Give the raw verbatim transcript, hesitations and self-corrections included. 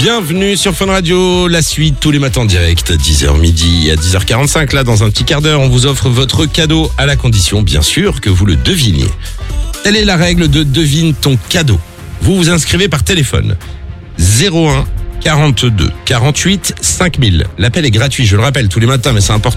Bienvenue sur Fun Radio, la suite tous les matins en direct, dix heures midi à dix heures quarante-cinq. Là, dans un petit quart d'heure, on vous offre votre cadeau à la condition, bien sûr, que vous le deviniez. Telle est la règle de Devine ton cadeau. Vous vous inscrivez par téléphone. zéro un quarante-deux quarante-huit cinq mille. L'appel est gratuit, je le rappelle tous les matins, mais c'est important.